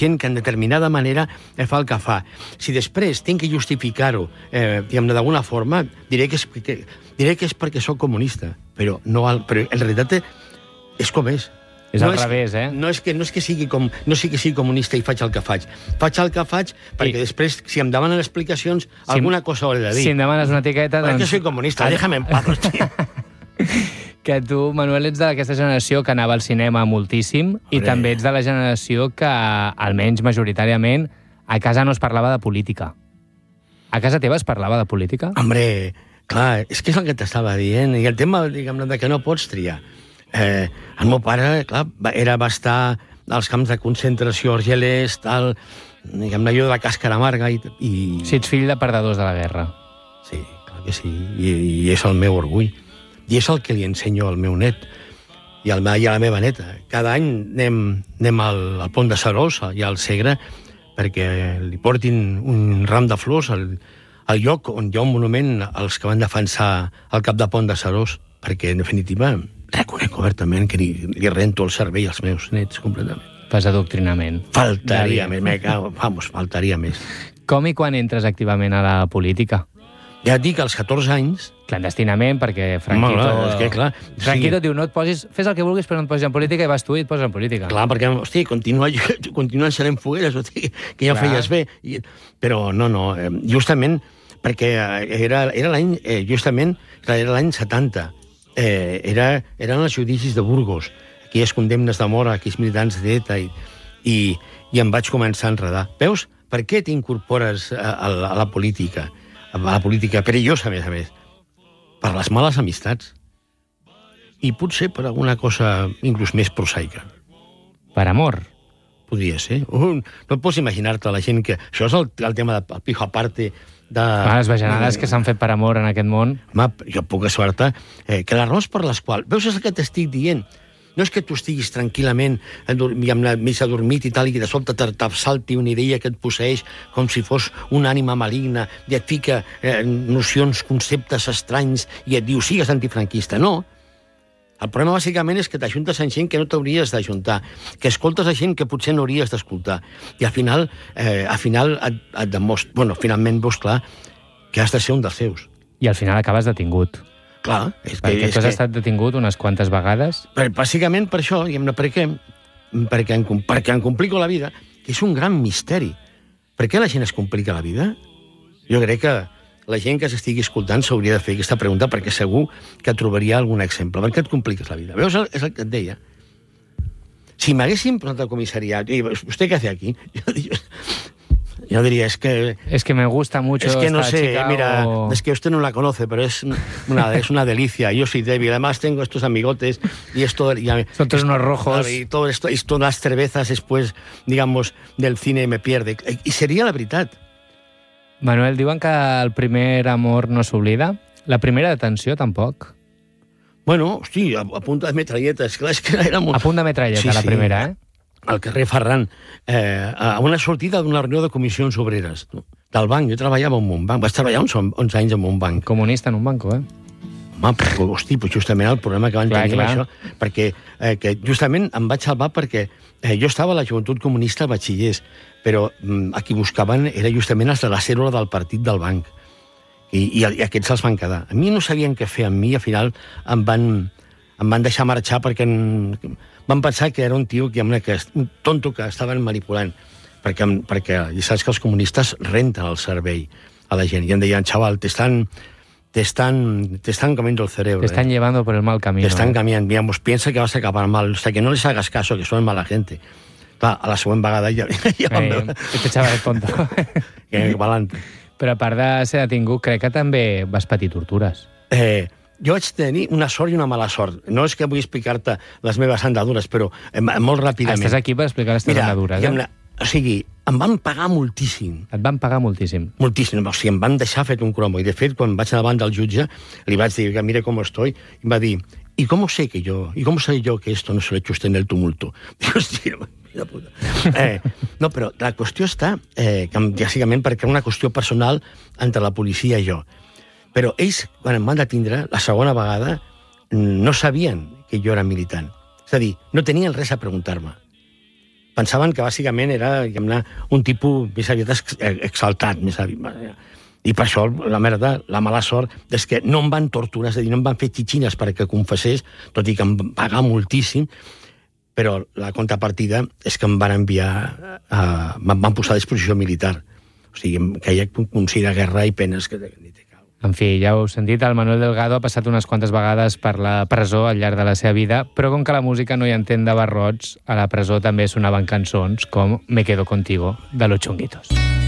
gent que en determinada manera fa el que fa. Si després tinc que justificar-ho, diguem-ne, d'alguna forma, diré que és perquè sóc comunista, però en realitat és com és. És al revés, eh? No és que sigui comunista i faig el que faig. Faig el que faig perquè després, si em demanen explicacions, alguna cosa hauré de dir. Si em demanes una etiqueta, doncs... Perquè soy comunista, déjame en paz, hòstia. Que tu, Manuel, ets d'aquesta generació que anava al cinema moltíssim i també ets de la generació que, almenys majoritàriament, a casa no es parlava de política. A casa teva es parlava de política? Hombre, clar, és que és el que t'estava dient. I el tema, diguem-ne, de que no pots triar. El meu pare, clar, va estar als camps de concentració argelers, tal, diguem-ne, jo de la càscara amarga i... Si ets fill de perdedors de la guerra. Sí, clar que sí, i és el meu orgull. I és el que li ensenyo al meu net i a la meva neta. Cada any anem al Pont de Seròs i al Segre perquè li portin un ram de flors al lloc on hi ha un monument als que van defensar el cap de Pont de Seròs, perquè, en definitiva, reconec obertament que li rento el cervell als meus nets completament. Fas adoctrinament. Faltaria més. Com i quan entres activament a la política? Ja et dic, als 14 anys... Clandestinament, perquè Franquito... És que, clar... Franquito diu, no et posis... Fes el que vulguis, però no et posis en política, i vas tu i et poses en política. Clar, perquè, hosti, continuen serent fogueres, hosti, que ja feies bé. Però no, justament, perquè era l'any 70. Eren els judicis de Burgos, aquelles condemnes de mort a aquells militants d'ETA, i em vaig començar a enredar. Veus? Per què t'incorpores a la política? A la política perillosa, a més. Per les males amistats. I potser per alguna cosa inclús més prosaica. Per amor? Podria ser. No pots imaginar-te la gent que... Això és el tema del pijo aparte de... Les bajanades que s'han fet per amor en aquest món. Home, jo puc assurar-te que les raons per les quals... Veus, és el que t'estic dient? No és que tu estiguis tranquil·lament mig adormit i tal, i que de sobte t'salti una idea que et posseeix com si fos una ànima maligna i et fica nocions, conceptes estranys i et diu, sigues antifranquista. No. El problema, bàsicament, és que t'ajuntes amb gent que no t'hauries d'ajuntar, que escoltes a gent que potser no hauries d'escoltar. I al final et demostres... Bueno, finalment veus clar que has de ser un dels seus. I al final acabes detingut. Clar, perquè tu has estat detingut unes quantes vegades? Bàsicament per això, perquè em complico la vida, que és un gran misteri. Per què la gent es complica la vida? Jo crec que la gent que s'estigui escoltant s'hauria de fer aquesta pregunta, perquè segur que trobaria algun exemple. Per què et compliques la vida? Veus? És el que et deia. Si m'haguessin posat al comissariat, i ¿usted qué hace aquí? Yo diría, es que me gusta mucho. Es que no sé, chica, mira, es que usted no la conoce, pero es una delicia. Yo soy débil, además tengo estos amigotes y esto... Son todos unos rojos. Y todo esto, y todas las cervezas después, digamos, del cine me pierde. I seria la veritat. Manuel, diuen que el primer amor no s'oblida. La primera detenció, tampoc. Bueno, hosti, a punta de metralletes. Clar, és que era molt... A punt de metralleta, sí, la primera, al carrer Ferran, a una sortida d'una reunió de comissions obreres del banc. Jo treballava en un banc, vaig treballar uns 11 anys en un banc. Comunista en un banco, Home, hosti, justament el problema que van tenir això, perquè que justament em vaig salvar perquè jo estava a la Joventut Comunista a batxillers, però a qui buscaven era justament els de la cèl·lula del partit del banc, i aquests se'ls van quedar. A mi no sabien què fer amb mi, al final em van deixar marxar perquè van pensar que era un tio, un tonto que estaven manipulant, perquè saps que els comunistes renten el cervell a la gent, i em deien, chaval, te están comiendo el cerebro. Te están llevando por el mal camino. Te están cambiando, digamos, piensa que vas a acabar mal, o sea, que no les hagas caso, que son mala gente. Clar, a la següent vegada ja van veure... Este chaval és tonto. Però a part de ser detingut, crec que també vas patir tortures. Jo vaig tenir una sort i una mala sort. No és que vull explicar-te les meves andadures, però molt ràpidament. Estàs aquí per explicar les teves andadures, O sigui, em van pagar moltíssim. Et van pagar moltíssim? Moltíssim. O sigui, em van deixar fet un cromo. I, de fet, quan vaig davant del jutge, li vaig dir que mire com estoy, i em va dir, ¿y cómo sé yo que esto no se lo he hecho usted en el tumulto? Dic, hòstia, mira puta. No, però la qüestió està, bàsicament, perquè era una qüestió personal entre la policia i jo. Però ells, quan em van detindre, la segona vegada, no sabien que jo era militant. És a dir, no tenien res a preguntar-me. pensaven que bàsicament era, diguem-ne, un tipus més aviat exaltat, més aviat. I per això la mala sort és que no em van torturar, és a dir, no em van fer xitxines perquè confessés, tot i que em van pagar moltíssim, però la contrapartida és que em van enviar, em van posar a disposició militar. O sigui, que hi ha considera guerra i penes que ni té cal. En fi, ja ho heu sentit, el Manuel Delgado ha passat unes quantes vegades per la presó al llarg de la seva vida, però com que la música no hi entén de barrots, a la presó també sonaven cançons com Me quedo contigo, de Los Chunguitos.